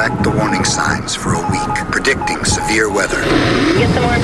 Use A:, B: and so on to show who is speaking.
A: tracked the warning signs for a week, predicting severe weather.
B: Get some more